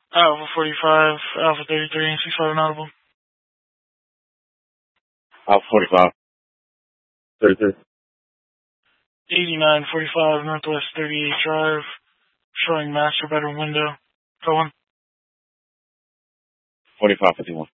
Alpha 45, Alpha 33, and 65 inaudible. Alpha 45, 33. 8945 Northwest 38 Drive, showing master bedroom window. Going. 4551.